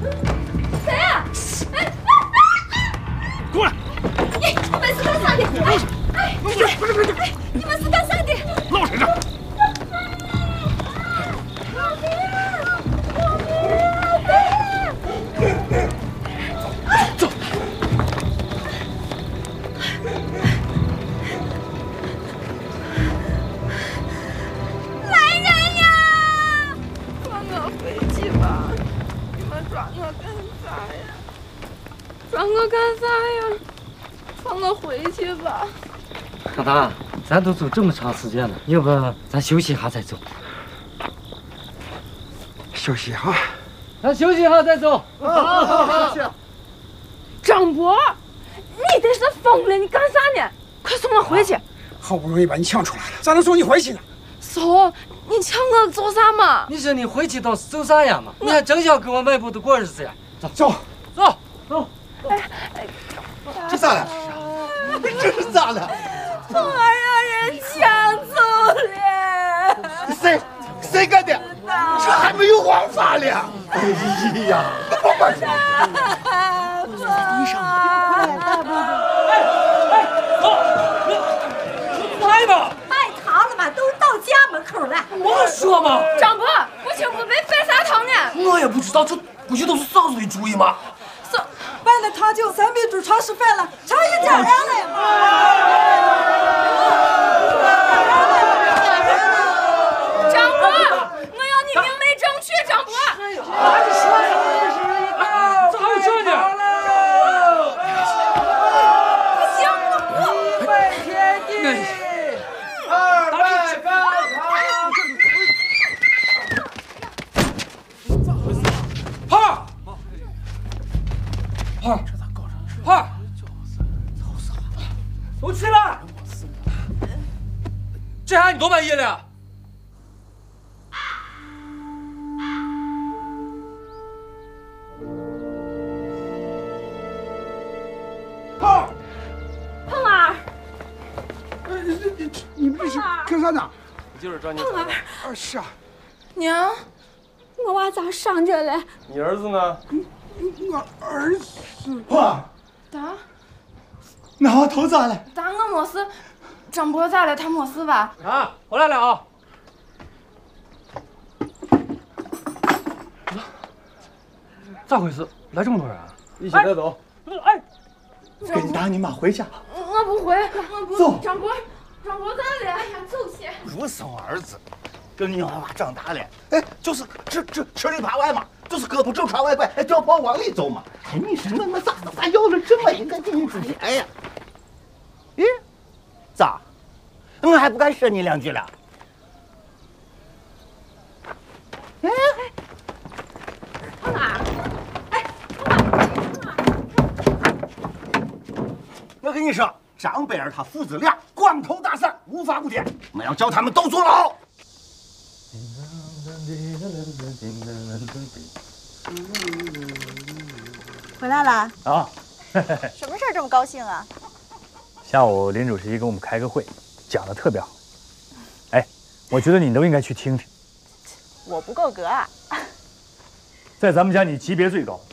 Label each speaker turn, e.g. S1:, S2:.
S1: 谁呀？哎！
S2: 过来！
S1: 你们是干啥的？哎！你们是干啥的？
S2: 闹谁呢？
S1: 抓我干啥呀？放我回去吧。
S3: 大大，咱都走这么长时间了，要不咱休息一下再走？
S4: 休息哈，
S3: 咱休息一下再走。
S4: 好，休息。
S1: 张博，你这是疯了！你干啥呢？快送我回去！
S4: 好不容易把你抢出来了，咋能送你回去呢？
S1: 送你抢我做啥嘛？
S3: 你说你回去倒是走啥呀嘛？你还真想跟我卖步的过日子呀？走
S4: 走
S3: 走走。
S5: 这咋了？这是咋了？
S1: 凤儿让人抢走了。
S5: 谁干的？这还没有王法了。哎呀，
S1: 你上快来大伯伯。
S3: 来吧。
S6: 卖糖了嘛，都到家门口了。
S3: 我说嘛，
S1: 张伯，我请不被犯啥糖呢？
S7: 我也不知道，这不就都是嫂子的主意吗？
S6: 办了糖酒3杯煮尝试饭了，尝一家人了。
S1: 张伯，我要你明媒正娶，张伯。
S3: 还是说呀，这还有这呢？
S6: 不行，我不。拜天地，2拜高
S7: 胖儿，胖儿，都去了，这下你多满意了？
S4: 胖
S1: 儿，
S4: 你们这是干啥呢？
S7: 就是找你找的。
S4: 啊，是啊。
S1: 娘，我娃咋伤着了？
S7: 你儿子呢？
S4: 我儿子。
S5: 爸，
S1: 咋？
S5: 那我头咋了？
S1: 咋我没事？张博咋了？他没事吧？
S3: 啊，回来了啊！咋回事？来这么多人？
S7: 一起带走。
S3: 哎，
S5: 跟你爸你妈回家。
S1: 我不回，我不。
S5: 走。
S1: 张博咋了？哎呀，走些。
S5: 我生儿子，跟你娃娃长大了，哎，就是吃里扒外嘛，就是胳膊肘朝外拐，哎，掉跑往里走嘛。哎，你说我咋要了这么一个女子的？哎呀，咦，咋？我还不敢说你2句了。哎，
S1: 胖儿，
S5: 我跟你说，张贝尔他父子俩光头大伞，无法无天，我们要叫他们都坐牢。
S6: 回来了
S8: 啊，
S6: 什么事儿这么高兴啊？
S8: 下午林主席给我们开个会，讲的特别好。哎，我觉得你都应该去听听。
S6: 我不够格啊。
S8: 在咱们家你级别最高，